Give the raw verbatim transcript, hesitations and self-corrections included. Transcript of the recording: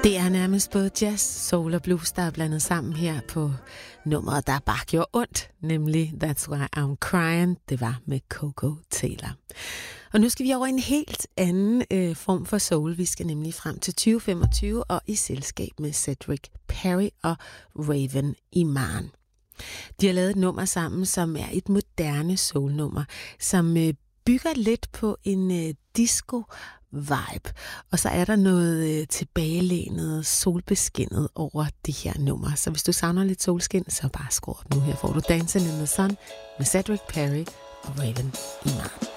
Det er nærmest både jazz, soul og blues, der er blandet sammen her på nummeret, der bare gjorde ondt, nemlig That's Why I'm Crying. Det var med Coco Taylor. Og nu skal vi over en helt anden øh, form for soul. Vi skal nemlig frem til tyve femogtyve og i selskab med Cedric Perry og Raven Iman. De har lavet et nummer sammen, som er et moderne soul-nummer, som øh, bygger lidt på en øh, disco-vibe. Og så er der noget øh, tilbagelænet, solbeskinnet over det her nummer. Så hvis du savner lidt solskin, så bare skru op nu. Her får du Dancing in the Sun med Cedric Perry og Raven Iman.